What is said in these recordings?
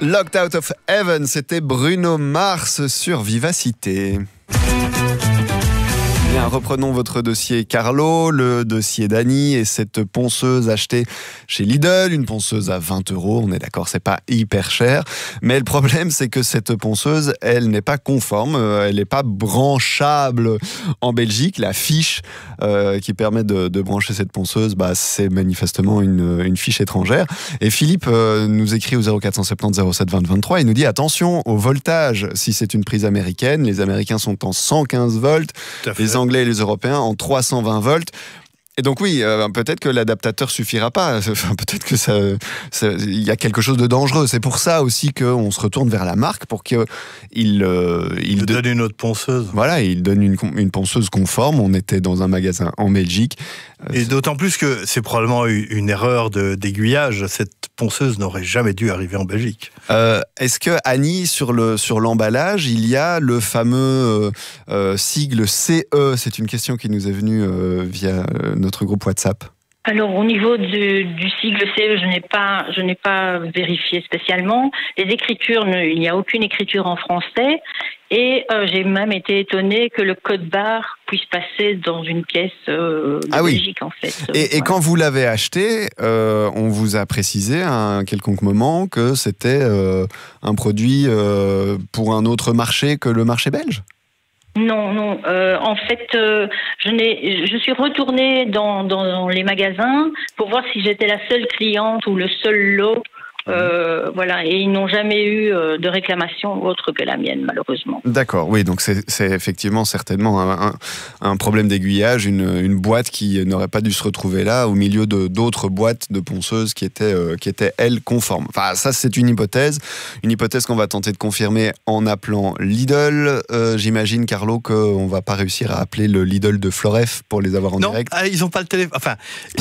Locked Out of Heaven, c'était Bruno Mars sur Vivacité. Bien, reprenons votre dossier Carlo, le dossier d'Annie et cette ponceuse achetée chez Lidl, une ponceuse à 20 €. On est d'accord, c'est pas hyper cher. Mais le problème, c'est que cette ponceuse, elle n'est pas conforme, elle n'est pas branchable en Belgique. La fiche qui permet de brancher cette ponceuse, c'est manifestement une fiche étrangère. Et Philippe nous écrit au 0470 07 20 23. Il nous dit attention au voltage si c'est une prise américaine. Les Américains sont en 115 volts. Les Anglais et les Européens en 320 volts. Et donc oui, peut-être que l'adaptateur suffira pas. Enfin, peut-être que il y a quelque chose de dangereux. C'est pour ça aussi qu'on se retourne vers la marque pour qu'il donne une autre ponceuse. Voilà, il donne une ponceuse conforme. On était dans un magasin en Belgique. Et d'autant plus que c'est probablement une erreur d'aiguillage. Cette ponceuse n'aurait jamais dû arriver en Belgique. Est-ce que, Annie, sur l'emballage, il y a le fameux sigle CE? C'est une question qui nous est venue via notre groupe WhatsApp. Alors au niveau du sigle CE, je n'ai pas vérifié spécialement. Les écritures, il n'y a aucune écriture en français. Et j'ai même été étonnée que le code barre puisse passer dans une pièce de Belgique, en fait. Et quand vous l'avez acheté, on vous a précisé à un quelconque moment que c'était un produit pour un autre marché que le marché belge? Non. En fait, je suis retournée dans les magasins pour voir si j'étais la seule cliente ou le seul lot. Voilà, et ils n'ont jamais eu de réclamation autre que la mienne, malheureusement. D'accord, oui, donc c'est effectivement certainement un problème d'aiguillage, une boîte qui n'aurait pas dû se retrouver là au milieu d'autres boîtes de ponceuses qui étaient elles conformes. Enfin, ça c'est une hypothèse qu'on va tenter de confirmer en appelant Lidl. J'imagine, Carlo, qu'on va pas réussir à appeler le Lidl de Floref pour les avoir en direct. Non, ils n'ont pas le téléphone. Enfin,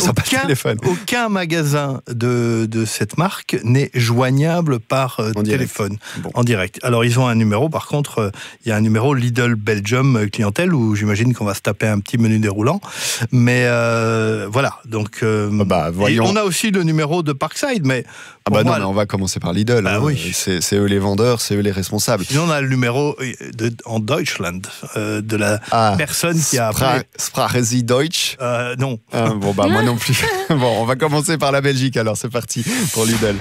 aucun magasin de cette marque n'est joignable par téléphone, en direct. Alors, ils ont un numéro, par contre, il y a un numéro Lidl Belgium clientèle, où j'imagine qu'on va se taper un petit menu déroulant. Mais voilà, donc... voyons. Et on a aussi le numéro de Parkside, mais... mais on va commencer par Lidl. Oui. C'est eux les vendeurs, c'est eux les responsables. Sinon, on a le numéro en Deutschland de la personne qui a appelé... Sprachen Sie Deutsch? Non. Moi non plus. Bon, on va commencer par la Belgique, alors c'est parti pour Lidl.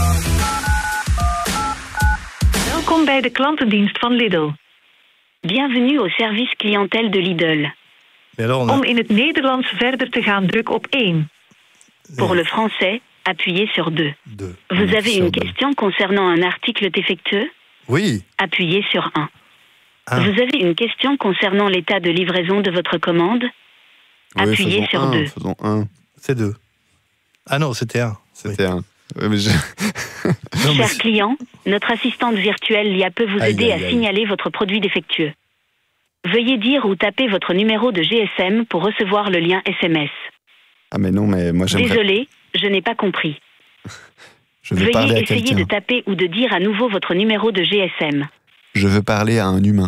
Welkom bij de klantendienst van Lidl. Bienvenue au service clientèle de Lidl. Om in het Nederlands verder te gaan, druk op 1. Pour le français, appuyez sur 2. Vous avez une question concernant un article défectueux? Oui. Appuyez sur 1. Vous avez une question concernant l'état de livraison de votre commande? Appuyez sur 2. Faisons 1. C'est 2. Ah non, c'était 1. C'était 1. Cher client, notre assistante virtuelle Lia peut vous aider à signaler votre produit défectueux. Veuillez dire ou taper votre numéro de GSM pour recevoir le lien SMS. Ah mais non, mais moi j'aimerais... Désolé, je n'ai pas compris. Veuillez essayer de taper ou de dire à nouveau votre numéro de GSM. Je veux parler à un humain.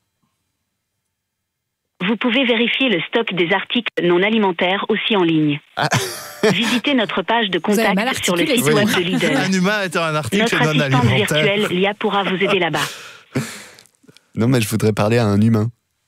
Vous pouvez vérifier le stock des articles non alimentaires aussi en ligne. Visitez notre page de contact sur le site web de Lidl. Un humain étant un article notre non alimentaire. Notre assistante virtuelle, Lia, pourra vous aider là-bas. Non, mais je voudrais parler à un humain.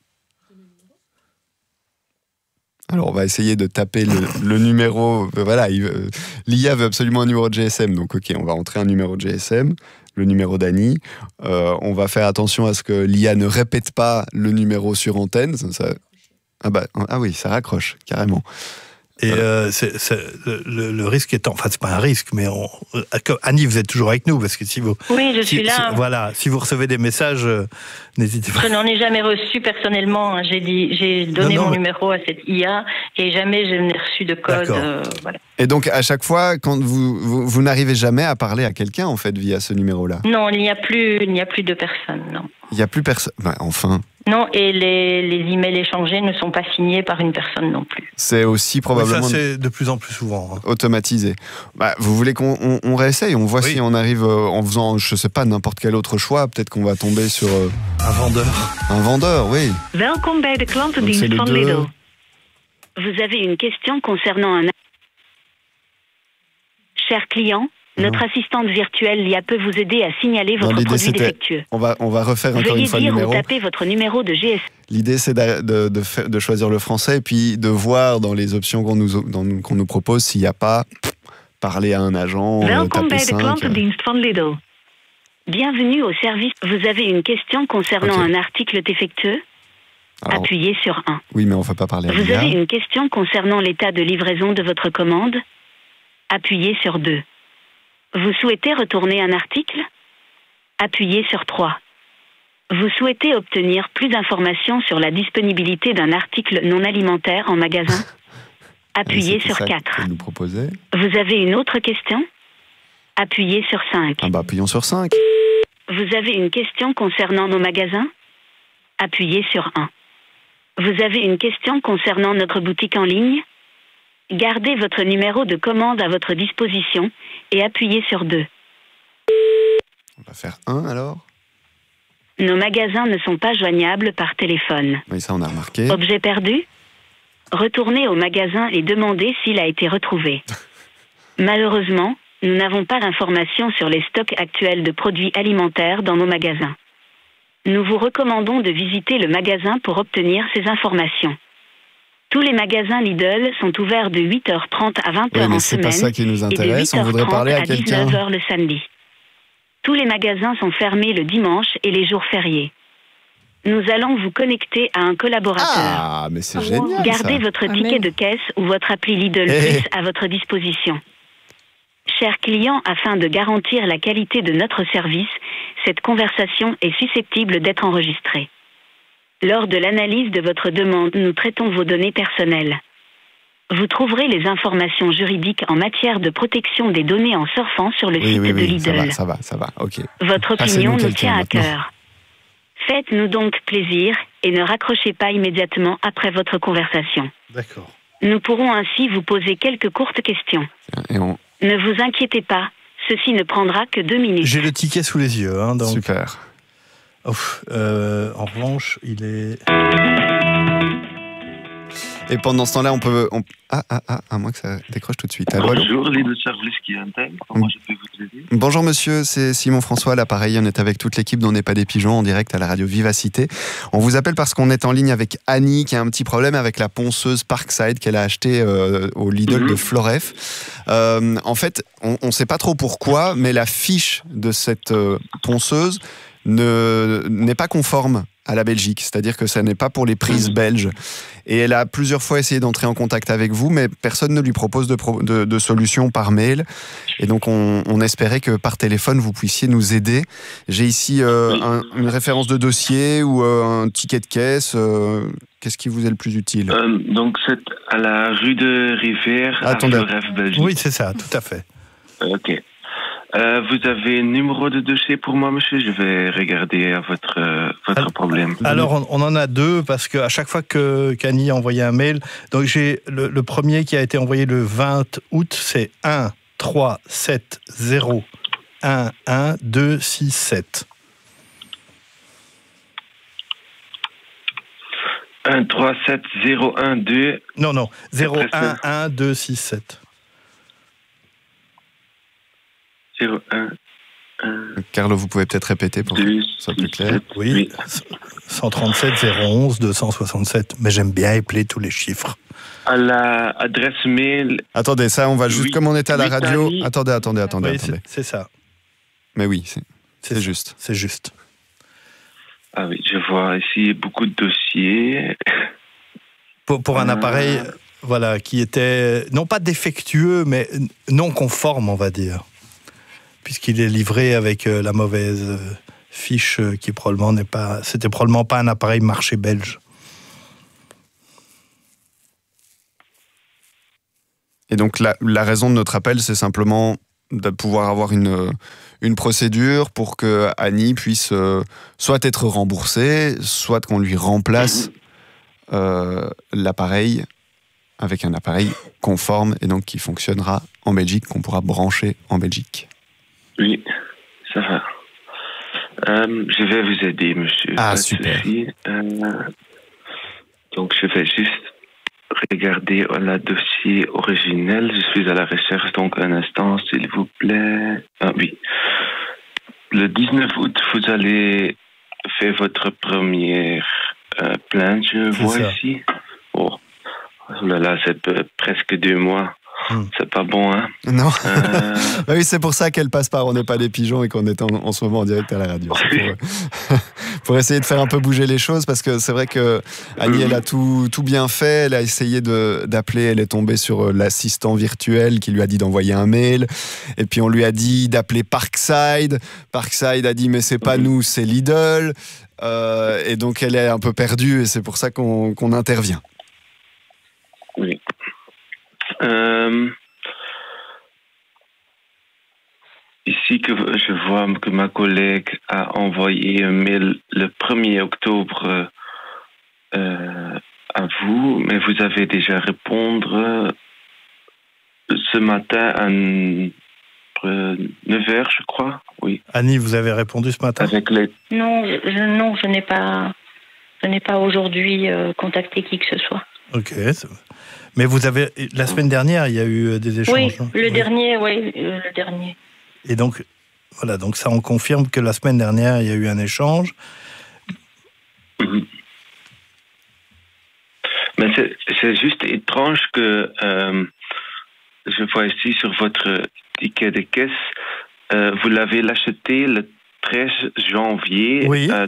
Alors, on va essayer de taper le numéro. Voilà, l'IA veut absolument un numéro de GSM. Donc, ok, on va entrer un numéro de GSM, le numéro d'Annie. On va faire attention à ce que l'IA ne répète pas le numéro sur antenne. Ah oui, ça raccroche, carrément. Et le risque étant, enfin c'est pas un risque, mais Annie, vous êtes toujours avec nous parce que si vous, oui, je suis là. Si vous recevez des messages, n'hésitez pas. Je n'en ai jamais reçu personnellement. J'ai donné mon numéro à cette IA et jamais je n'ai reçu de code. Voilà. Et donc à chaque fois, quand vous n'arrivez jamais à parler à quelqu'un en fait via ce numéro-là. Non, il n'y a plus de personne. Non. Il n'y a plus personne. Enfin. Non, et les emails échangés ne sont pas signés par une personne non plus. C'est aussi probablement... Ça, c'est de plus en plus souvent. Automatisé. Vous voulez qu'on réessaye? On voit si on arrive en faisant, je sais pas, n'importe quel autre choix. Peut-être qu'on va tomber sur... Un vendeur. Un vendeur, oui. Welkom bij de klantendienst van Lidl. Vous avez une question concernant un... Cher client, Notre assistante virtuelle Lia peut vous aider à signaler votre produit défectueux. On va refaire encore une fois le numéro. Veuillez dire ou taper votre numéro de GSM. L'idée, c'est de choisir le français et puis de voir dans les options qu'on nous propose s'il n'y a pas parler à un agent, taper 5. Bienvenue au service. Vous avez une question concernant un article défectueux? Alors, appuyez sur 1. Oui, mais on ne va pas parler à Vous avez une question concernant l'état de livraison de votre commande? Appuyez sur 2. Vous souhaitez retourner un article? Appuyez sur 3. Vous souhaitez obtenir plus d'informations sur la disponibilité d'un article non alimentaire en magasin? Appuyez sur 4. Vous avez une autre question? Appuyez sur 5. Appuyons sur 5. Vous avez une question concernant nos magasins? Appuyez sur 1. Vous avez une question concernant notre boutique en ligne? Gardez votre numéro de commande à votre disposition et appuyez sur 2. On va faire 1 alors. Nos magasins ne sont pas joignables par téléphone. Oui, ça on a remarqué. Objet perdu? Retournez au magasin et demandez s'il a été retrouvé. Malheureusement, nous n'avons pas d'informations sur les stocks actuels de produits alimentaires dans nos magasins. Nous vous recommandons de visiter le magasin pour obtenir ces informations. Tous les magasins Lidl sont ouverts de 8h30 à 20h en semaine pas ça qui nous intéresse. et de 8h30 on voudrait parler à 19h le samedi. Tous les magasins sont fermés le dimanche et les jours fériés. Nous allons vous connecter à un collaborateur. Ah, mais c'est génial. Gardez votre ticket de caisse ou votre appli Lidl Plus à votre disposition. Chers clients, afin de garantir la qualité de notre service, cette conversation est susceptible d'être enregistrée. Lors de l'analyse de votre demande, nous traitons vos données personnelles. Vous trouverez les informations juridiques en matière de protection des données en surfant sur le site de Lidl. Ça va, ok. Votre opinion nous tient à cœur. Faites-nous donc plaisir et ne raccrochez pas immédiatement après votre conversation. D'accord. Nous pourrons ainsi vous poser quelques courtes questions. Ne vous inquiétez pas, ceci ne prendra que 2 minutes. J'ai le ticket sous les yeux. Donc. Super. En revanche, il est... Et pendant ce temps-là, on peut... à moins que ça décroche tout de suite. Allô, bonjour, Lidl Service Clientèle. Comment je peux vous aider? Bonjour monsieur, c'est Simon François à l'appareil. On est avec toute l'équipe d'On n'est pas des pigeons en direct à la radio Vivacité. On vous appelle parce qu'on est en ligne avec Annie qui a un petit problème avec la ponceuse Parkside qu'elle a achetée au Lidl de Floref. En fait, on ne sait pas trop pourquoi, mais la fiche de cette ponceuse n'est pas conforme à la Belgique, c'est-à-dire que ça n'est pas pour les prises belges. Et elle a plusieurs fois essayé d'entrer en contact avec vous, mais personne ne lui propose de solution par mail. Et donc on espérait que par téléphone vous puissiez nous aider. J'ai ici une référence de dossier ou un ticket de caisse. Qu'est-ce qui vous est le plus utile? Donc c'est à la rue de Rivière, à Floref, Belgique. Oui, c'est ça, tout à fait. Ok. Vous avez un numéro de dossier pour moi, monsieur? Je vais regarder votre problème. Alors, on en a 2, parce qu'à chaque fois que Annie a envoyé un mail, donc j'ai le premier qui a été envoyé le 20 août, c'est 1 3 7 0 1 1 2 6 7. 1 3 7 0 1 2... Non, 0 1 1 2 6 7. 0 1 Carlo, vous pouvez peut-être répéter pour que ce soit plus clair. Oui, 137 011 267, mais j'aime bien épeler tous les chiffres. À l'adresse mail... Attendez, ça, on va juste, comme on était à la radio... Attendez. Oui, c'est ça. Mais oui, c'est juste. C'est juste. Ah oui, je vois ici beaucoup de dossiers. Pour un appareil, voilà, qui était, non pas défectueux, mais non conforme, on va dire. Puisqu'il est livré avec la mauvaise fiche qui c'était probablement pas un appareil marché belge. Et donc la raison de notre appel, c'est simplement de pouvoir avoir une procédure pour que Annie puisse soit être remboursée, soit qu'on lui remplace l'appareil avec un appareil conforme et donc qui fonctionnera en Belgique, qu'on pourra brancher en Belgique. Oui, ça va. Je vais vous aider, monsieur. Ah, super. Donc, je vais juste regarder le dossier. dossier originel. Je suis à la recherche, donc un instant, s'il vous plaît. Ah oui. Le 19 août, vous allez faire votre première plainte, je vois ici. Oh là là, c'est presque 2 mois. C'est pas bon, hein? Non. Oui, c'est pour ça qu'elle passe par On n'est pas des pigeons et qu'on est en ce moment en direct à la radio. Pour essayer de faire un peu bouger les choses, parce que c'est vrai que Annie, elle a tout bien fait. Elle a essayé d'appeler. Elle est tombée sur l'assistant virtuel qui lui a dit d'envoyer un mail. Et puis on lui a dit d'appeler Parkside. Parkside a dit mais c'est pas nous, c'est Lidl. Et donc elle est un peu perdue et c'est pour ça qu'on intervient. Oui. Ici que je vois que ma collègue a envoyé un mail le 1er octobre à vous, mais vous avez déjà répondu ce matin à 9h, je crois. Oui. Annie, vous avez répondu ce matin? Non, je n'ai pas aujourd'hui contacté qui que ce soit. Ok. Mais vous avez la semaine dernière, il y a eu des échanges. Oui, le dernier. Et donc, voilà, donc ça, on confirme que la semaine dernière, il y a eu un échange. Mais c'est juste étrange que je vois ici sur votre ticket de caisse, vous l'avez acheté le 13 janvier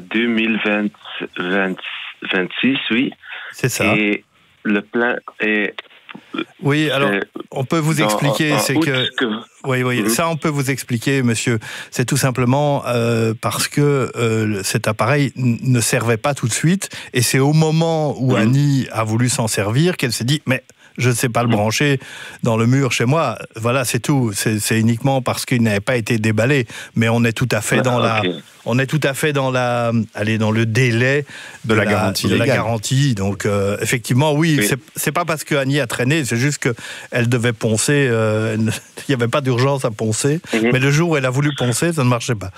2026, oui. C'est ça. Et le plein est... Oui, alors, on peut vous expliquer, c'est que... Oui, ça on peut vous expliquer, monsieur. C'est tout simplement parce que cet appareil ne servait pas tout de suite, et c'est au moment où Annie a voulu s'en servir qu'elle s'est dit, mais je ne sais pas le brancher dans le mur chez moi. Voilà, c'est tout. C'est uniquement parce qu'il n'avait pas été déballé, mais on est tout à fait dans on est tout à fait dans dans le délai de la garantie. Donc, effectivement, oui, c'est pas parce que Annie a traîné, c'est juste qu'elle devait poncer. Il n'y avait pas d'urgence à poncer. Mais le jour où elle a voulu poncer, ça ne marchait pas.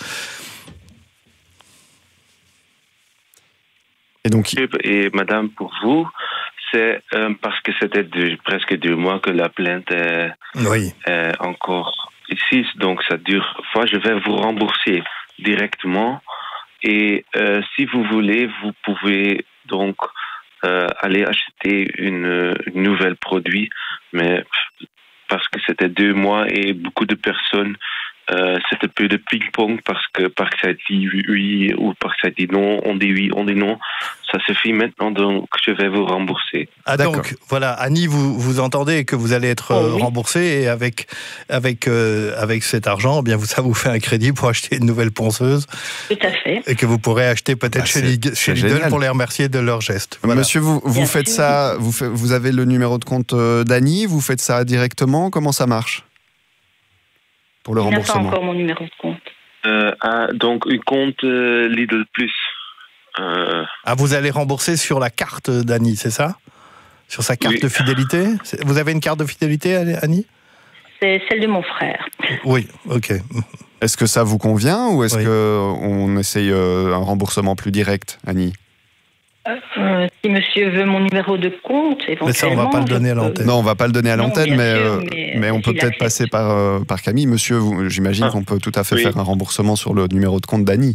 Et madame, pour vous, c'est parce que c'était presque 2 mois que la plainte est encore ici. Donc, ça dure. Moi, je vais vous rembourser directement. Et si vous voulez, vous pouvez donc aller acheter une nouvelle produit. Mais parce que c'était 2 mois et beaucoup de personnes, c'est un peu de ping-pong parce que Parkside dit oui ou Parkside dit non, on dit oui, on dit non. Ça suffit maintenant, donc je vais vous rembourser. Ah, donc, voilà, Annie, vous entendez que vous allez être remboursé, et avec cet argent, eh bien, ça vous fait un crédit pour acheter une nouvelle ponceuse. Tout à fait. Et que vous pourrez acheter peut-être chez Lidl pour les remercier de leur geste. Voilà. Monsieur, vous faites ça, vous avez le numéro de compte d'Annie, vous faites ça directement, comment ça marche pour le remboursement? Il n'a pas encore mon numéro de compte. Donc, un compte Lidl Plus. Vous allez rembourser sur la carte d'Annie, c'est ça? Sur sa carte de fidélité? Vous avez une carte de fidélité, Annie? C'est celle de mon frère. Oui, ok. Est-ce que ça vous convient ou est-ce qu'on essaye un remboursement plus direct, Annie? Si monsieur veut mon numéro de compte, éventuellement... Mais ça, on ne va pas le donner à l'antenne. Non, on ne va pas le donner à l'antenne, mais on peut peut-être passer par Camille. Monsieur, j'imagine qu'on peut tout à fait faire un remboursement sur le numéro de compte d'Annie.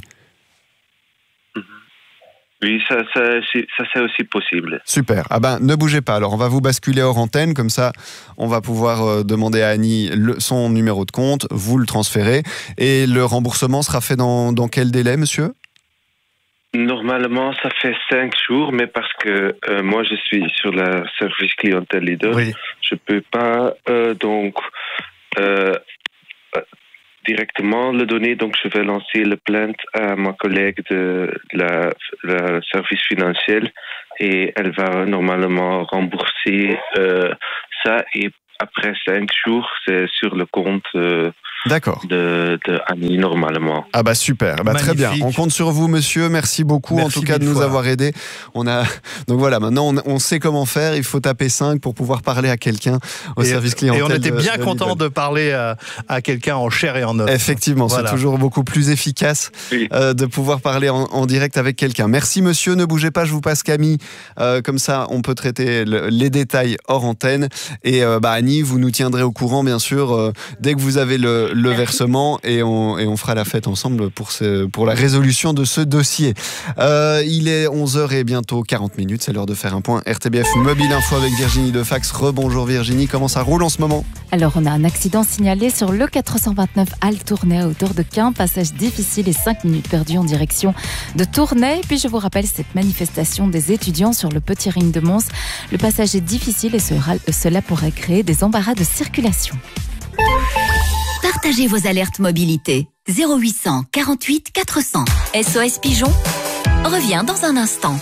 Oui, ça c'est aussi possible. Super. Ne bougez pas. Alors, on va vous basculer hors antenne. Comme ça, on va pouvoir demander à Annie son numéro de compte, vous le transférez. Et le remboursement sera fait dans quel délai, monsieur? Normalement, ça fait 5 jours, mais parce que moi, je suis sur la service clientèle Lidl, je peux pas directement le donner, donc je vais lancer la plainte à ma collègue de la service financier et elle va normalement rembourser ça, et après 5 jours, c'est sur le compte D'accord. de Annie normalement. Ah bah super, très bien. On compte sur vous, monsieur. Merci beaucoup en tout cas de nous avoir aidés. Donc voilà, maintenant on sait comment faire. Il faut taper 5 pour pouvoir parler à quelqu'un au service clientèle. Et on était bien content de parler à quelqu'un en chair et en os. Effectivement, c'est toujours beaucoup plus efficace de pouvoir parler en direct avec quelqu'un. Merci monsieur, ne bougez pas, je vous passe Camille. Comme ça, on peut traiter les détails hors antenne. Et Annie, vous nous tiendrez au courant, bien sûr, dès que vous avez le versement et on fera la fête ensemble pour la résolution de ce dossier. Il est 11h et bientôt 40 minutes, c'est l'heure de faire un point. RTBF Mobile Info avec Virginie Defax. Rebonjour Virginie, comment ça roule en ce moment? Alors on a un accident signalé sur le 429 Halle Tournai à hauteur de Quin, passage difficile et 5 minutes perdues en direction de Tournai. Et puis je vous rappelle cette manifestation des étudiants sur le petit ring de Mons. Le passage est difficile et cela pourrait créer des embarras de circulation. Partagez vos alertes mobilité. 0800 48 400. SOS Pigeon revient dans un instant.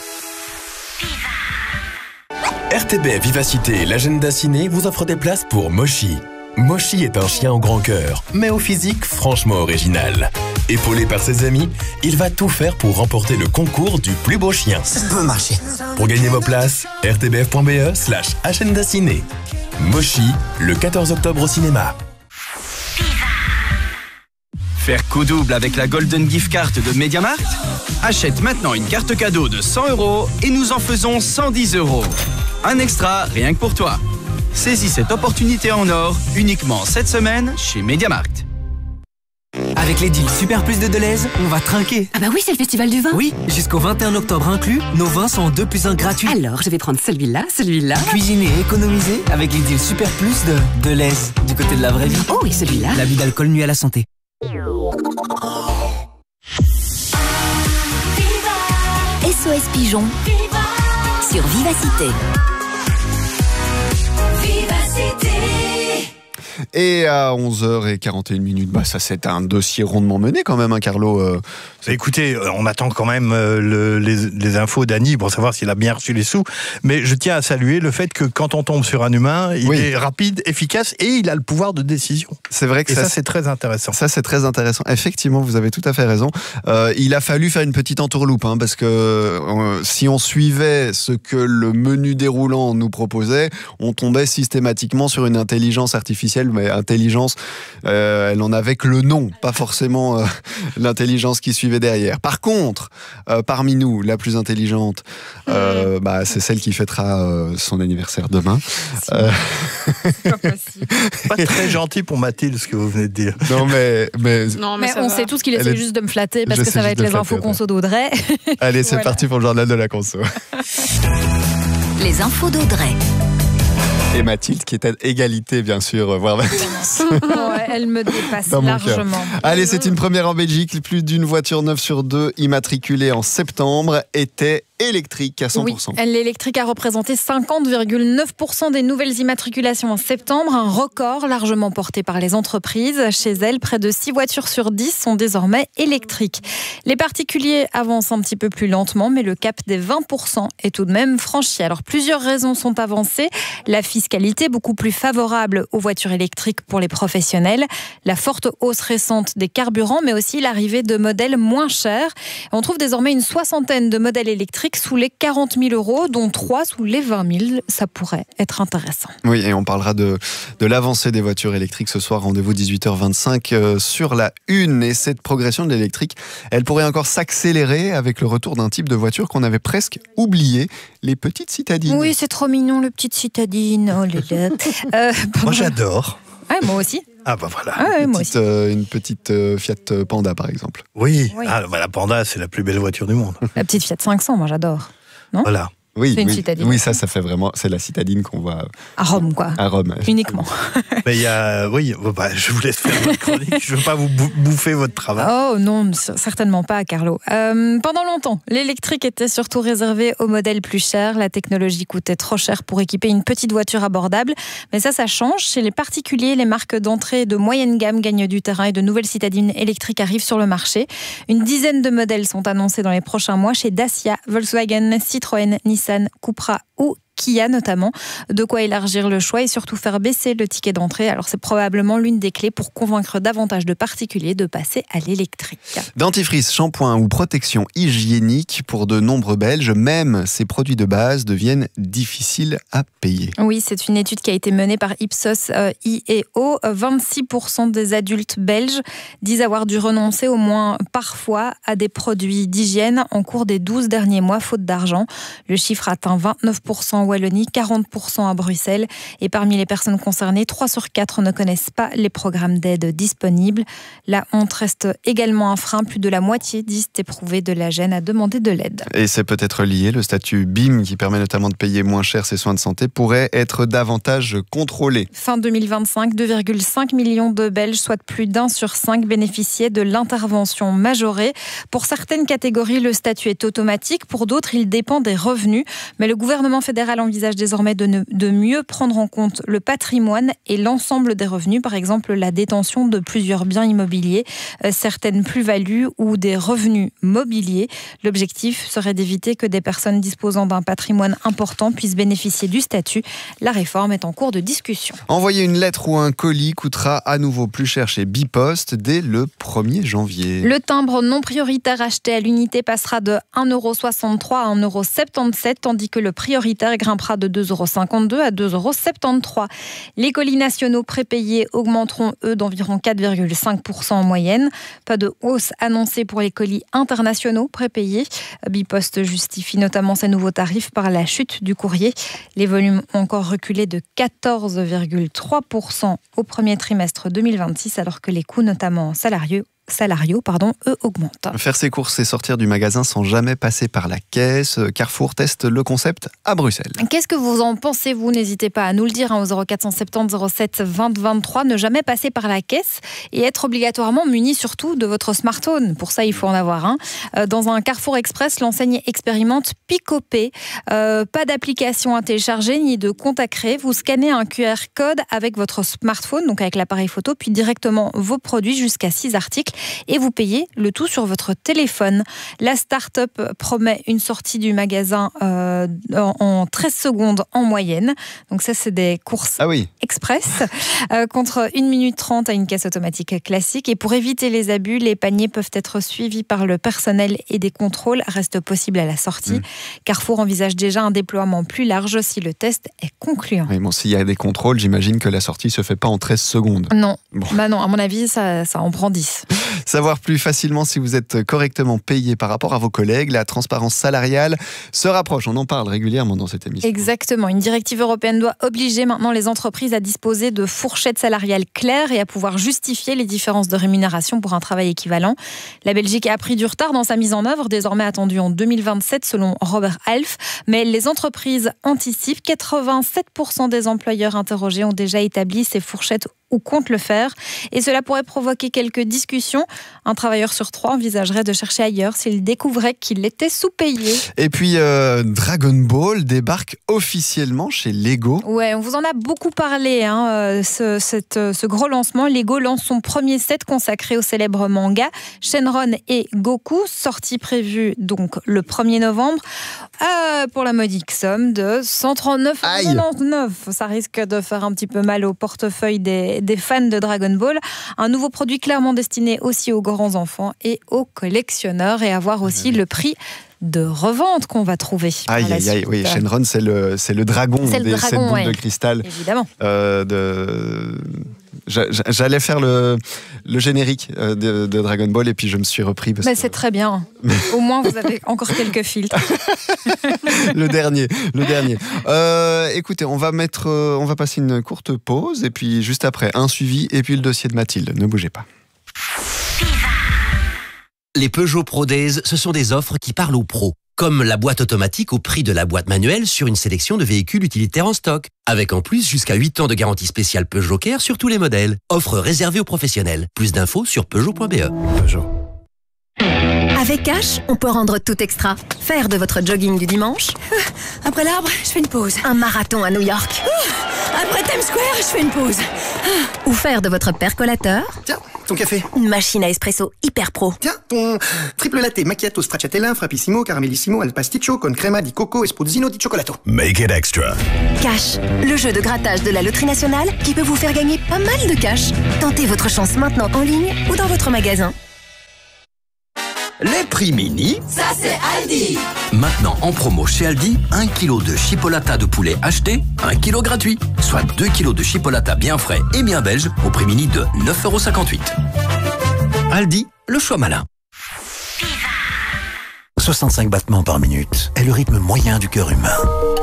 RTBF Vivacité et l'agenda ciné vous offrent des places pour Moshi. Moshi est un chien au grand cœur, mais au physique franchement original. Épaulé par ses amis, il va tout faire pour remporter le concours du plus beau chien. Ça peut marcher. Pour gagner vos places, rtbf.be/agenda ciné. Moshi, le 14 octobre au cinéma. Faire coup double avec la Golden Gift Card de MediaMarkt? Achète maintenant une carte cadeau de 100 € et nous en faisons 110 €. Un extra rien que pour toi. Saisis cette opportunité en or uniquement cette semaine chez MediaMarkt. Avec les deals Super Plus de Deleuze, on va trinquer. Ah bah oui, c'est le festival du vin. Oui, jusqu'au 21 octobre inclus, nos vins sont en 2 plus 1 gratuits. Alors, je vais prendre celui-là. Cuisiner et économiser avec les deals Super Plus de Deleuze, du côté de la vraie vie. Oh oui, celui-là. L'abus d'alcool nuit à la santé. SOS Pigeon sur Vivacité. Et à 11h41, ça c'est un dossier rondement mené quand même, hein, Carlo. Écoutez, on attend quand même les infos d'Annie pour savoir s'il a bien reçu les sous. Mais je tiens à saluer le fait que quand on tombe sur un humain, il est rapide, efficace et il a le pouvoir de décision. C'est vrai que ça c'est très intéressant. Ça c'est très intéressant. Effectivement, vous avez tout à fait raison. Il a fallu faire une petite entourloupe, hein, parce que si on suivait ce que le menu déroulant nous proposait, on tombait systématiquement sur une intelligence artificielle. Mais intelligence, elle n'en avait que le nom, pas forcément l'intelligence qui suivait derrière. Par contre, parmi nous, la plus intelligente, c'est celle qui fêtera son anniversaire demain. C'est pas possible. Pas très gentil pour Mathilde, ce que vous venez de dire. Non, mais on sait tous qu'il essaie juste de me flatter parce que ça va être les infos conso d'Audrey. Allez, c'est parti pour le journal de la conso. Les infos d'Audrey. Et Mathilde qui est à égalité, bien sûr, voire elle me dépasse largement. Allez, c'est une première en Belgique. Plus d'une voiture 9 sur 2 immatriculée en septembre était électrique à 100%. Oui, l'électrique a représenté 50,9% des nouvelles immatriculations en septembre, un record largement porté par les entreprises. Chez elles, près de 6 voitures sur 10 sont désormais électriques. Les particuliers avancent un petit peu plus lentement, mais le cap des 20% est tout de même franchi. Alors, plusieurs raisons sont avancées. La fiscalité beaucoup plus favorable aux voitures électriques pour les professionnels, la forte hausse récente des carburants, mais aussi l'arrivée de modèles moins chers. On trouve désormais une 60aine de modèles électriques sous les 40 000 €, dont 3 sous les 20 000. Ça pourrait être intéressant. Oui, et on parlera de l'avancée des voitures électriques ce soir. Rendez-vous 18h25 sur la Une. Et cette progression de l'électrique, elle pourrait encore s'accélérer avec le retour d'un type de voiture qu'on avait presque oublié, les petites citadines. Oui, c'est trop mignon, le petit citadine. Oh là là. Moi, j'adore. Ouais, moi aussi. Ah bah voilà. Une petite Fiat Panda, par exemple. Oui. La Panda, c'est la plus belle voiture du monde. La petite Fiat 500, moi j'adore. Non ? Voilà. Oui, c'est une citadine. Oui, ça fait vraiment. C'est la citadine qu'on voit à Rome, quoi. À Rome, uniquement. Mais il y a, je vous laisse faire votre chronique. Je ne veux pas vous bouffer votre travail. Oh non, certainement pas, Carlo. Pendant longtemps, l'électrique était surtout réservé aux modèles plus chers. La technologie coûtait trop cher pour équiper une petite voiture abordable. Mais ça change. Chez les particuliers, les marques d'entrée de moyenne gamme gagnent du terrain et de nouvelles citadines électriques arrivent sur le marché. Une dizaine de modèles sont annoncés dans les prochains mois chez Dacia, Volkswagen, Citroën, Nissan, Cupra ou Kia notamment. De quoi élargir le choix et surtout faire baisser le ticket d'entrée. Alors c'est probablement l'une des clés pour convaincre davantage de particuliers de passer à l'électrique. Dentifrice, shampoing ou protection hygiénique, pour de nombreux Belges, même ces produits de base deviennent difficiles à payer. Oui, c'est une étude qui a été menée par Ipsos IEO. 26% des adultes belges disent avoir dû renoncer au moins parfois à des produits d'hygiène en cours des 12 derniers mois, faute d'argent. Le chiffre atteint 29% en Wallonie, 40% à Bruxelles. Et parmi les personnes concernées, 3 sur 4 ne connaissent pas les programmes d'aide disponibles. La honte reste également un frein. Plus de la moitié disent éprouver de la gêne à demander de l'aide. Et c'est peut-être lié. Le statut BIM, qui permet notamment de payer moins cher ses soins de santé, pourrait être davantage contrôlé. Fin 2025, 2,5 millions de Belges, soit plus d'1 sur 5, bénéficiaient de l'intervention majorée. Pour certaines catégories, le statut est automatique. Pour d'autres, il dépend des revenus. Mais le gouvernement fédéral envisage désormais de mieux prendre en compte le patrimoine et l'ensemble des revenus. Par exemple, la détention de plusieurs biens immobiliers, certaines plus-values ou des revenus mobiliers. L'objectif serait d'éviter que des personnes disposant d'un patrimoine important puissent bénéficier du statut. La réforme est en cours de discussion. Envoyer une lettre ou un colis coûtera à nouveau plus cher chez Bipost dès le 1er janvier. Le timbre non prioritaire acheté à l'unité passera de 1,63 € à 1,77 €, tandis que le prioritaire grimpera de 2,52 € à 2,73 €. Les colis nationaux prépayés augmenteront, eux, d'environ 4,5% en moyenne. Pas de hausse annoncée pour les colis internationaux prépayés. Bipost justifie notamment ces nouveaux tarifs par la chute du courrier. Les volumes ont encore reculé de 14,3% au premier trimestre 2026, alors que les coûts, notamment salariaux, eux, augmentent. Faire ses courses et sortir du magasin sans jamais passer par la caisse. Carrefour teste le concept à Bruxelles. Qu'est-ce que vous en pensez, vous? N'hésitez pas à nous le dire au 0470 07 20 23. Ne jamais passer par la caisse et être obligatoirement muni surtout de votre smartphone. Pour ça, il faut en avoir un. Dans un Carrefour Express, l'enseigne expérimente Picopay. Pas d'application à télécharger ni de compte à créer. Vous scannez un QR code avec votre smartphone, donc avec l'appareil photo, puis directement vos produits jusqu'à 6 articles. Et vous payez le tout sur votre téléphone. La start-up promet une sortie du magasin en 13 secondes en moyenne. Donc ça, c'est des courses express contre 1 minute 30 à une caisse automatique classique. Et pour éviter les abus, les paniers peuvent être suivis par le personnel et des contrôles restent possibles à la sortie. Carrefour envisage déjà un déploiement plus large si le test est concluant. Oui, bon, s'il y a des contrôles, j'imagine que la sortie ne se fait pas en 13 secondes. Non, non, à mon avis, ça en prend 10. Savoir plus facilement si vous êtes correctement payé par rapport à vos collègues, la transparence salariale se rapproche. On en parle régulièrement dans cette émission. Exactement. Une directive européenne doit obliger maintenant les entreprises à disposer de fourchettes salariales claires et à pouvoir justifier les différences de rémunération pour un travail équivalent. La Belgique a pris du retard dans sa mise en œuvre, désormais attendue en 2027 selon Robert Half. Mais les entreprises anticipent. 87% des employeurs interrogés ont déjà établi ces fourchettes ou comptent le faire. Et cela pourrait provoquer quelques discussions. Un travailleur sur 3 envisagerait de chercher ailleurs s'il découvrait qu'il était sous-payé. Et puis, Dragon Ball débarque officiellement chez Lego. Ouais, on vous en a beaucoup parlé. Ce gros lancement, Lego lance son premier set consacré au célèbre manga Shenron et Goku, sortie prévue donc le 1er novembre, pour la modique somme de 139,99 €. Ça risque de faire un petit peu mal au portefeuille des fans de Dragon Ball. Un nouveau produit clairement destiné aussi aux grands enfants et aux collectionneurs, et à voir aussi le prix de revente qu'on va trouver. Oui, Shenron, c'est le dragon des 7 boules de cristal. Évidemment. J'allais faire le générique de Dragon Ball et puis je me suis repris. C'est très bien. Au moins, vous avez encore quelques filtres. le dernier. Écoutez, on va passer une courte pause et puis juste après, un suivi et puis le dossier de Mathilde. Ne bougez pas. Les Peugeot Pro Days, ce sont des offres qui parlent aux pros. Comme la boîte automatique au prix de la boîte manuelle sur une sélection de véhicules utilitaires en stock. Avec en plus jusqu'à 8 ans de garantie spéciale Peugeot Care sur tous les modèles. Offre réservée aux professionnels. Plus d'infos sur Peugeot.be. Peugeot. Avec H, on peut rendre tout extra. Faire de votre jogging du dimanche. Après l'arbre, je fais une pause. Un marathon à New York. Après Times Square, je fais une pause. Ou faire de votre percolateur. Tiens, ton café? Une machine à espresso hyper pro. Tiens, ton triple latte macchiato stracciatella, frappissimo, caramellissimo, al pasticcio con crema di coco e spruzzino di cioccolato. Make it extra. Cash, le jeu de grattage de la Loterie Nationale qui peut vous faire gagner pas mal de cash. Tentez votre chance maintenant en ligne ou dans votre magasin. Les prix mini, ça c'est Aldi. Maintenant en promo chez Aldi, 1 kg de chipolata de poulet acheté, 1 kg gratuit. Soit 2 kg de chipolata bien frais et bien belge au prix mini de 9,58 €. Aldi, le choix malin. 65 battements par minute est le rythme moyen du cœur humain.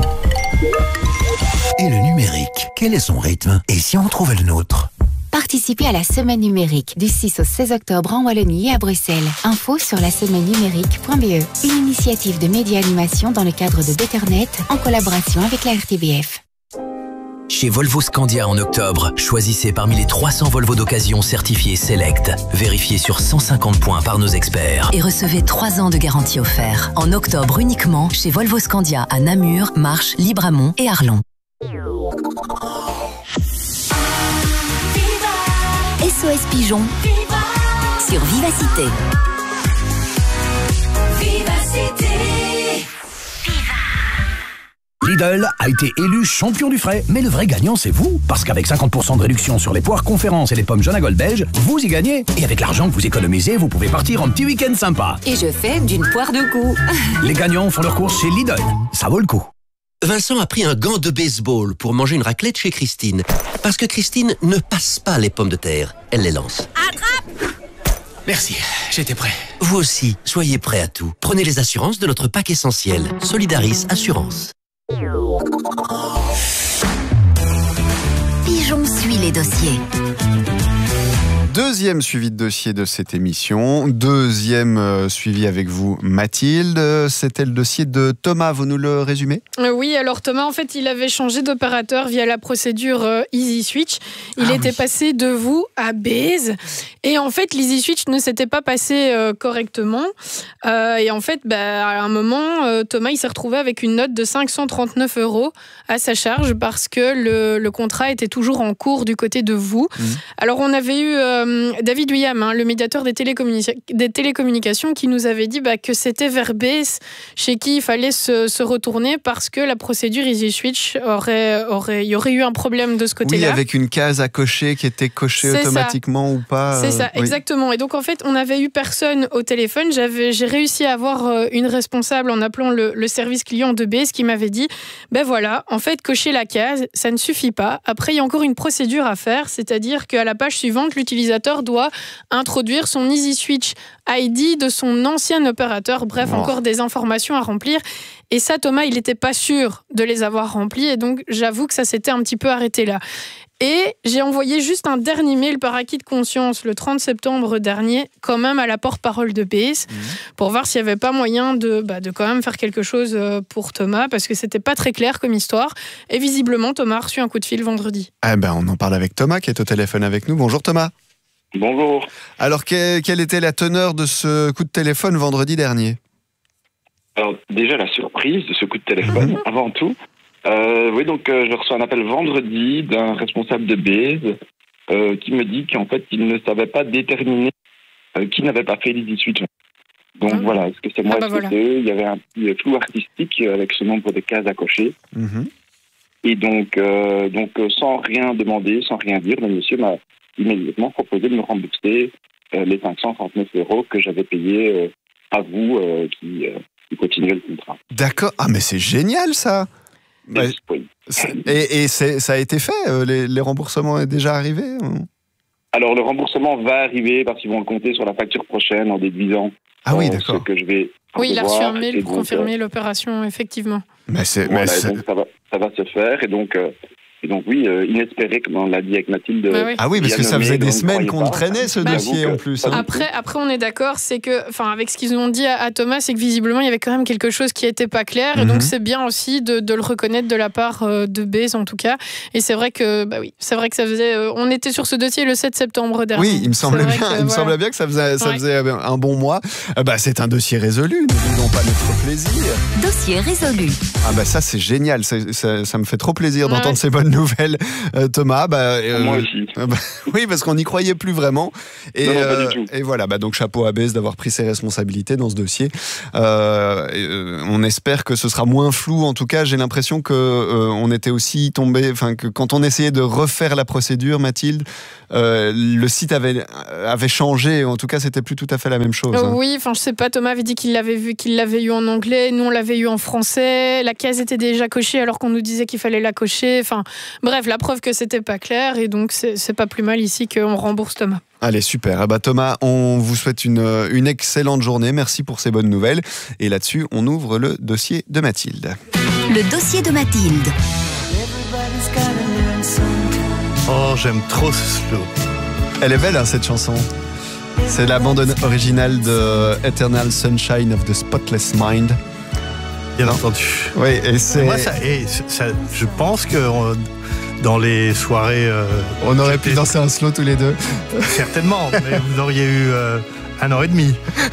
Et le numérique, quel est son rythme? Et si on trouvait le nôtre? Participez à la semaine numérique du 6 au 16 octobre en Wallonie et à Bruxelles. Info sur la semaine numérique.be. Une initiative de média animation dans le cadre de Betternet en collaboration avec la RTBF. Chez Volvo Scandia en octobre, choisissez parmi les 300 Volvo d'occasion certifiés Select, vérifiés sur 150 points par nos experts. Et recevez 3 ans de garantie offerte. En octobre uniquement chez Volvo Scandia à Namur, Marche, Libramont et Arlon. SOS Pigeon sur Vivacité. Lidl a été élu champion du frais, mais le vrai gagnant c'est vous, parce qu'avec 50% de réduction sur les poires conférences et les pommes Jonagol belges, vous y gagnez. Et avec l'argent que vous économisez, vous pouvez partir en petit week-end sympa. Et je fais d'une poire deux coups. Les gagnants font leur course chez Lidl, ça vaut le coup. Vincent a pris un gant de baseball pour manger une raclette chez Christine. Parce que Christine ne passe pas les pommes de terre, elle les lance. Attrape! Merci, j'étais prêt. Vous aussi, soyez prêts à tout. Prenez les assurances de notre pack essentiel. Solidaris Assurance. Pigeon suit les dossiers. Deuxième suivi de dossier de cette émission. Deuxième suivi avec vous, Mathilde. C'était le dossier de Thomas. Vous nous le résumez ? Oui, alors Thomas, en fait, il avait changé d'opérateur via la procédure Easy Switch. Il était passé de vous à Base. Et en fait, l'Easy Switch ne s'était pas passé correctement. Et en fait, à un moment, Thomas, il s'est retrouvé avec une note de 539 € à sa charge parce que le contrat était toujours en cours du côté de vous. Alors, on avait eu David William, le médiateur des télécommunications, qui nous avait dit que c'était vers Base chez qui il fallait se retourner parce que la procédure Easy Switch il y aurait eu un problème de ce côté-là. Oui, avec une case à cocher qui était cochée automatiquement ou pas. C'est ça, exactement. Et donc en fait, on n'avait eu personne au téléphone. J'ai réussi à avoir une responsable en appelant le service client de Base qui m'avait dit voilà, en fait, cocher la case, ça ne suffit pas. Après, il y a encore une procédure à faire, c'est-à-dire qu'à la page suivante, l'utilisateur doit introduire son Easy Switch ID de son ancien opérateur. Bref, encore des informations à remplir. Et ça, Thomas, il n'était pas sûr de les avoir remplies. Et donc, j'avoue que ça s'était un petit peu arrêté là. Et j'ai envoyé juste un dernier mail par acquis de conscience le 30 septembre dernier, quand même à la porte-parole de Base, pour voir s'il n'y avait pas moyen de quand même faire quelque chose pour Thomas, parce que c'était pas très clair comme histoire. Et visiblement, Thomas a reçu un coup de fil vendredi. On en parle avec Thomas qui est au téléphone avec nous. Bonjour Thomas. Bonjour. Alors, quelle était la teneur de ce coup de téléphone vendredi dernier ? Alors, déjà, la surprise de ce coup de téléphone, avant tout. Je reçois un appel vendredi d'un responsable de Base qui me dit qu'en fait, il ne savait pas déterminer qui n'avait pas fait l'Easy Switch. Donc voilà, est-ce que c'est moi, il y avait un petit flou artistique avec ce nombre de cases à cocher. Et donc, sans rien demander, sans rien dire, le monsieur m'a immédiatement proposé de me rembourser les 539 € que j'avais payés à vous qui continuait le contrat. D'accord. Ah, mais c'est génial, ça. Oui. Et ça a été fait. Les remboursements est déjà arrivé. Alors, le remboursement va arriver parce qu'ils vont le compter sur la facture prochaine en déduisant ce que je vais Oui, il a reçu un mail pour confirmer l'opération, effectivement. Donc, ça va se faire. Et donc oui, inespéré, comme on l'a dit avec Mathilde. Ah oui, parce que ça faisait des semaines qu'on traînait ce dossier en plus. Après, on est d'accord, c'est que, avec ce qu'ils ont dit à Thomas, c'est que visiblement, il y avait quand même quelque chose qui n'était pas clair. Et donc, c'est bien aussi de le reconnaître de la part de Base, en tout cas. Et c'est vrai que, c'est vrai que ça faisait. On était sur ce dossier le 7 septembre dernier. Oui, il me semblait bien que ça faisait un bon mois. C'est un dossier résolu. Ne boudons pas notre plaisir. Dossier résolu. Ah ça, c'est génial. Ça me fait trop plaisir d'entendre ces bonnes bonne nouvelle, Thomas. Moi aussi. Oui, parce qu'on n'y croyait plus vraiment. Et, non, pas du tout. Et voilà, donc chapeau à Bess d'avoir pris ses responsabilités dans ce dossier. On espère que ce sera moins flou. En tout cas, j'ai l'impression que on était aussi tombé, que quand on essayait de refaire la procédure, Mathilde, le site avait changé. En tout cas, c'était plus tout à fait la même chose. Oui, je sais pas. Thomas avait dit qu'il l'avait eu en anglais. Nous, on l'avait eu en français. La case était déjà cochée alors qu'on nous disait qu'il fallait la cocher. Bref, la preuve que c'était pas clair. Et donc, c'est pas plus mal ici qu'on rembourse Thomas. Allez, super. Thomas, on vous souhaite une excellente journée. Merci pour ces bonnes nouvelles. Et là-dessus, on ouvre le dossier de Mathilde. Le dossier de Mathilde. Oh, j'aime trop ce slow. Elle est belle, cette chanson. C'est la bande originale de Eternal Sunshine of the Spotless Mind. Bien entendu. Oui, et c'est... Moi, je pense que dans les soirées... on aurait pu danser un slow tous les deux. Certainement, mais vous auriez eu 1 an et demi.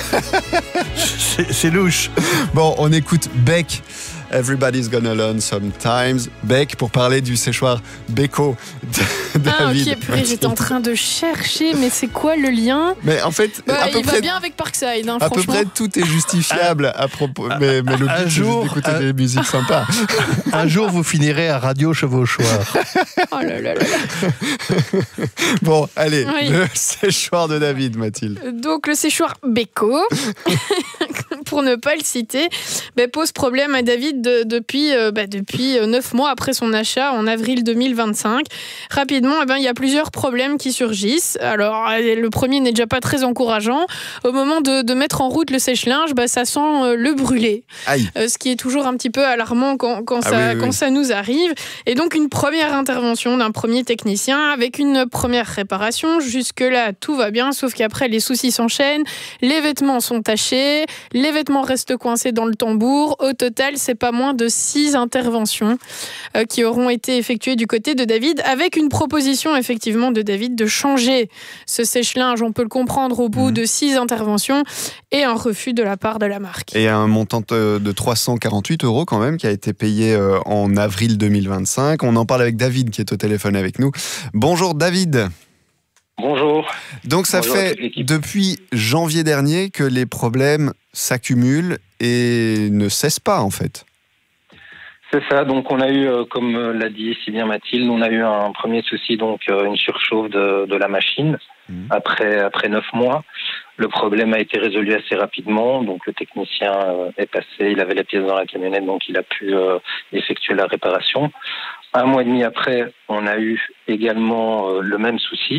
C'est louche. Bon, on écoute Beck. Everybody's gonna learn sometimes. Beck, pour parler du séchoir Beko de David. Ok, purée, j'étais en train de chercher, mais c'est quoi le lien ? Mais en fait, il va bien avec Parkside, à peu près tout est justifiable à propos. Mais le but, c'est d'écouter des musiques sympas. Un jour, vous finirez à Radio Chevauchoir. Oh là là là là. Bon, allez, le séchoir de David, Mathilde. Donc, le séchoir Beko, pour ne pas le citer, pose problème à David depuis 9 mois après son achat en avril 2025. Rapidement, il y a plusieurs problèmes qui surgissent. Alors, le premier n'est déjà pas très encourageant. Au moment de mettre en route le sèche-linge, ça sent le brûler. Ce qui est toujours un petit peu alarmant quand ça nous arrive. Et donc, une première intervention d'un premier technicien avec une première réparation. Jusque-là, tout va bien, sauf qu'après, les soucis s'enchaînent. Les vêtements sont tachés, les vêtements restent coincés dans le tambour. Au total, c'est pas moins de 6 interventions qui auront été effectuées du côté de David, avec une proposition effectivement de David de changer ce sèche-linge, on peut le comprendre, au bout de 6 interventions, et un refus de la part de la marque. Et un montant de 348 € quand même qui a été payé en avril 2025. On en parle avec David qui est au téléphone avec nous. Bonjour David. Bonjour. Donc ça fait depuis janvier dernier que les problèmes s'accumulent et ne cessent pas en fait. C'est ça, donc on a eu, comme l'a dit si bien Mathilde, on a eu un premier souci, donc une surchauffe de la machine après 9 mois. Le problème a été résolu assez rapidement, donc le technicien est passé, il avait les pièces dans la camionnette, donc il a pu effectuer la réparation. 1 mois et demi après, on a eu également le même souci.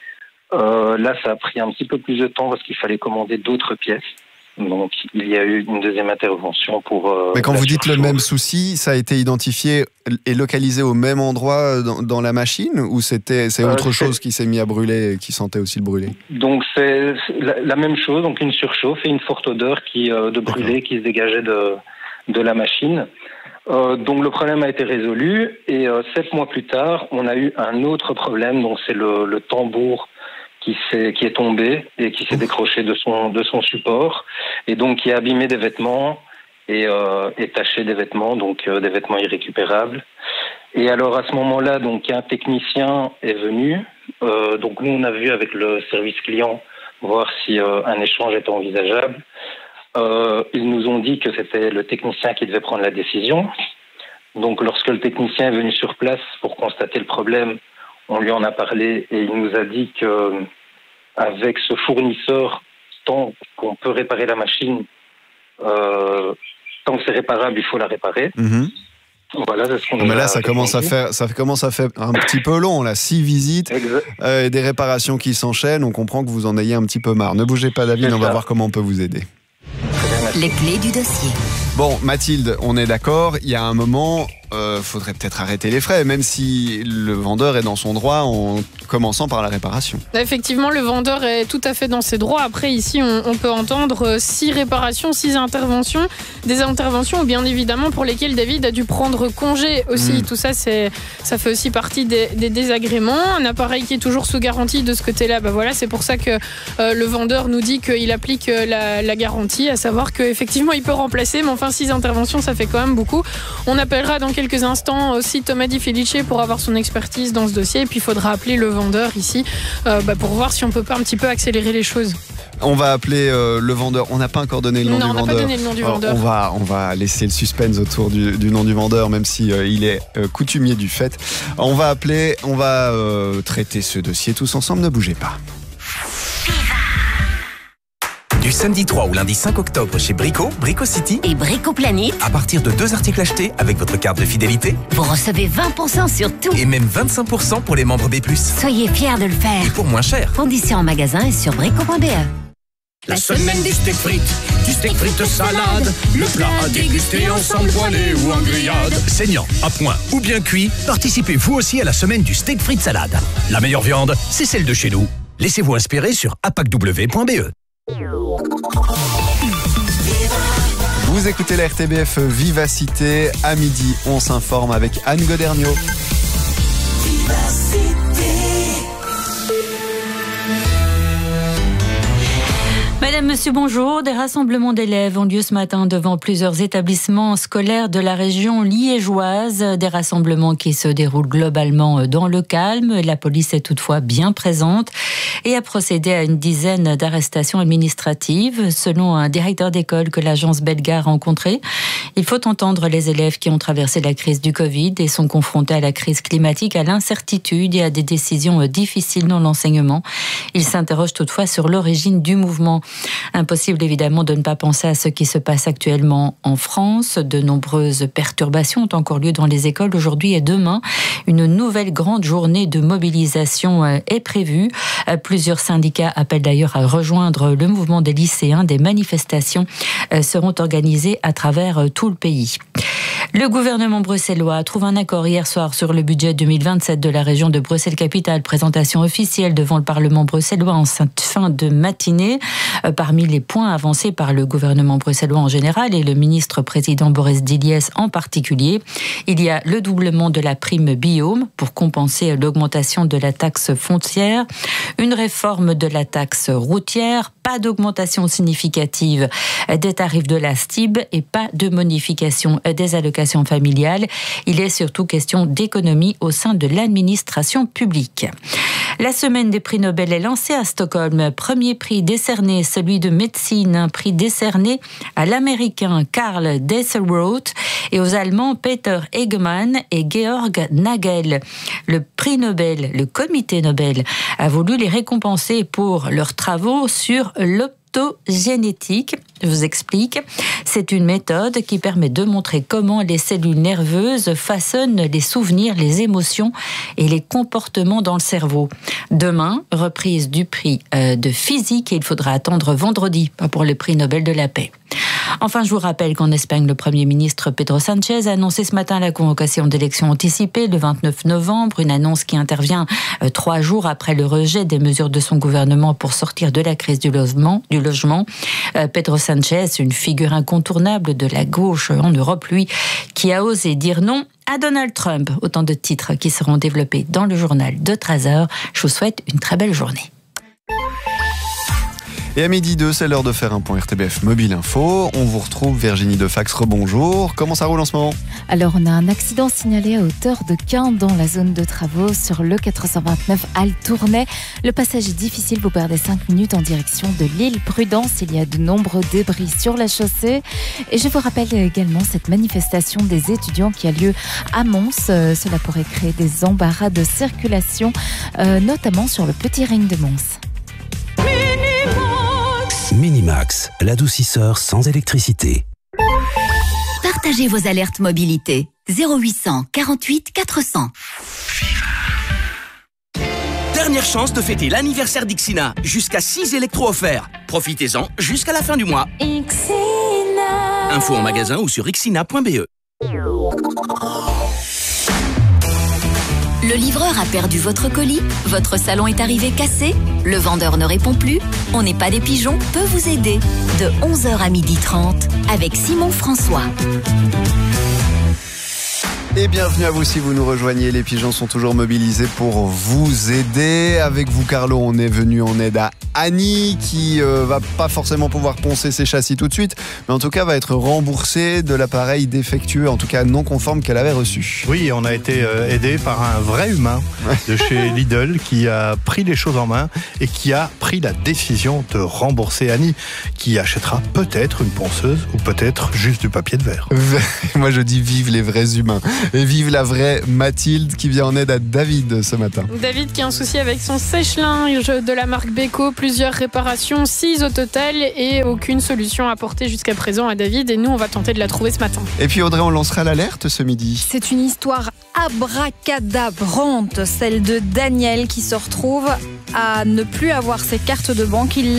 Là, ça a pris un petit peu plus de temps parce qu'il fallait commander d'autres pièces. Donc, il y a eu une deuxième intervention pour... Mais quand vous dites le même souci, ça a été identifié et localisé au même endroit dans la machine, ou c'est autre chose qui s'est mis à brûler et qui sentait aussi le brûler? Donc, c'est la même chose, donc une surchauffe et une forte odeur de brûlé qui se dégageait de la machine. Donc, le problème a été résolu et 7 mois plus tard, on a eu un autre problème, donc c'est le tambour qui est tombé et qui s'est décroché de son support et donc qui a abîmé des vêtements et taché des vêtements, donc des vêtements irrécupérables. Et alors à ce moment-là, donc un technicien est venu. Donc nous on a vu avec le service client voir si un échange était envisageable. Ils nous ont dit que c'était le technicien qui devait prendre la décision. Donc lorsque le technicien est venu sur place pour constater le problème, on lui en a parlé et il nous a dit que avec ce fournisseur, tant qu'on peut réparer la machine, tant que c'est réparable, il faut la réparer. Voilà, c'est ce qu'on Mais là, ça commence à faire un petit peu long, là. 6 visites, des réparations qui s'enchaînent. On comprend que vous en ayez un petit peu marre. Ne bougez pas, David, on va voir comment on peut vous aider. Les clés du dossier. Bon, Mathilde, on est d'accord, il y a un moment, faudrait peut-être arrêter les frais, même si le vendeur est dans son droit en commençant par la réparation. Effectivement, le vendeur est tout à fait dans ses droits. Après, ici, on peut entendre 6 réparations, 6 interventions. Des interventions, bien évidemment, pour lesquelles David a dû prendre congé aussi. Tout ça, ça fait aussi partie des désagréments. Un appareil qui est toujours sous garantie de ce côté-là, voilà, c'est pour ça que le vendeur nous dit qu'il applique la garantie, à savoir qu'effectivement, il peut remplacer, mais enfin, 6 interventions, ça fait quand même beaucoup. On appellera dans quelques instants aussi Thomas Di Felice pour avoir son expertise dans ce dossier. Et puis il faudra appeler le vendeur ici pour voir si on peut pas un petit peu accélérer les choses. On va appeler le vendeur. On n'a pas encore donné le nom du vendeur. Non, on n'a pas donné le nom du vendeur. On va laisser le suspense autour du nom du vendeur, même si il est coutumier du fait. On va appeler, on va traiter ce dossier tous ensemble. Ne bougez pas. Du samedi 3 au lundi 5 octobre chez Brico City et Brico Planet. À partir de 2 articles achetés avec votre carte de fidélité, vous recevez 20% sur tout. Et même 25% pour les membres B+. Soyez fiers de le faire. Et pour moins cher. Conditions en magasin et sur brico.be. La semaine du steak frites salade, le plat à déguster ensemble poêlé ou en grillade. Saignant, à point ou bien cuit, participez vous aussi à la semaine du steak frites salade. La meilleure viande, c'est celle de chez nous. Laissez-vous inspirer sur apacw.be. Vous écoutez la RTBF Vivacité. À midi, on s'informe avec Anne Goderniot. Madame, monsieur, bonjour. Des rassemblements d'élèves ont lieu ce matin devant plusieurs établissements scolaires de la région liégeoise. Des rassemblements qui se déroulent globalement dans le calme. La police est toutefois bien présente et a procédé à une dizaine d'arrestations administratives. Selon un directeur d'école que l'agence Belga a rencontré, il faut entendre les élèves qui ont traversé la crise du Covid et sont confrontés à la crise climatique, à l'incertitude et à des décisions difficiles dans l'enseignement. Ils s'interrogent toutefois sur l'origine du mouvement. Impossible évidemment de ne pas penser à ce qui se passe actuellement en France. De nombreuses perturbations ont encore lieu dans les écoles aujourd'hui et demain. Une nouvelle grande journée de mobilisation est prévue. Plusieurs syndicats appellent d'ailleurs à rejoindre le mouvement des lycéens. Des manifestations seront organisées à travers tout le pays. Le gouvernement bruxellois trouve un accord hier soir sur le budget 2027 de la région de Bruxelles-Capitale. Présentation officielle devant le Parlement bruxellois en fin de matinée. Parmi les points avancés par le gouvernement bruxellois en général et le ministre-président Boris Diliès en particulier, il y a le doublement de la prime Biome pour compenser l'augmentation de la taxe foncière, une réforme de la taxe routière, pas d'augmentation significative des tarifs de la STIB et pas de modification des allocations familiales. Il est surtout question d'économie au sein de l'administration publique. La semaine des prix Nobel est lancée à Stockholm. Premier prix décerné, celui de médecine, un prix décerné à l'américain Karl Desselroth et aux Allemands Peter Egemann et Georg Nagel. Le prix Nobel, le comité Nobel, a voulu les récompenser pour leurs travaux sur l'optogénétique. Je vous explique. C'est une méthode qui permet de montrer comment les cellules nerveuses façonnent les souvenirs, les émotions et les comportements dans le cerveau. Demain, reprise du prix de physique et il faudra attendre vendredi pour le prix Nobel de la paix. Enfin, je vous rappelle qu'en Espagne, le Premier ministre Pedro Sánchez a annoncé ce matin la convocation d'élections anticipées le 29 novembre, une annonce qui intervient 3 jours après le rejet des mesures de son gouvernement pour sortir de la crise du logement. Pedro Sánchez, une figure incontournable de la gauche en Europe, lui, qui a osé dire non à Donald Trump. Autant de titres qui seront développés dans le journal de 13h. Je vous souhaite une très belle journée. Et à midi 2, c'est l'heure de faire un point RTBF Mobile Info. On vous retrouve, Virginie Defax, rebonjour. Comment ça roule en ce moment ? Alors, on a un accident signalé à hauteur de Caen dans la zone de travaux sur le 429 Halle Tournai. Le passage est difficile, vous perdez 5 minutes en direction de l'île Prudence. Il y a de nombreux débris sur la chaussée. Et je vous rappelle également cette manifestation des étudiants qui a lieu à Mons. Cela pourrait créer des embarras de circulation, notamment sur le petit ring de Mons. Minimax, l'adoucisseur sans électricité. Partagez vos alertes mobilité. 0800 48 400. Dernière chance de fêter l'anniversaire d'Ixina. Jusqu'à 6 électros offerts. Profitez-en jusqu'à la fin du mois. Ixina. Info en magasin ou sur ixina.be. Le livreur a perdu votre colis, votre salon est arrivé cassé, le vendeur ne répond plus, On n'est pas des pigeons peut vous aider de 11h à 12h30 avec Simon François. Et bienvenue à vous si vous nous rejoignez. Les pigeons sont toujours mobilisés pour vous aider. Avec vous, Carlo, on est venu en aide à Annie qui va pas forcément pouvoir poncer ses châssis tout de suite, mais en tout cas va être remboursée de l'appareil défectueux, en tout cas non conforme qu'elle avait reçu. Oui, on a été aidé par un vrai humain de chez Lidl qui a pris les choses en main et qui a pris la décision de rembourser Annie, qui achètera peut-être une ponceuse ou peut-être juste du papier de verre. Moi je dis vive les vrais humains. Et vive la vraie Mathilde qui vient en aide à David ce matin. David qui a un souci avec son sèche-linge de la marque Beko, plusieurs réparations, 6 au total et aucune solution apportée jusqu'à présent à David, et nous on va tenter de la trouver ce matin. Et puis Audrey, on lancera l'alerte ce midi. C'est une histoire abracadabrante, celle de Daniel qui se retrouve à ne plus avoir ses cartes de banque. Il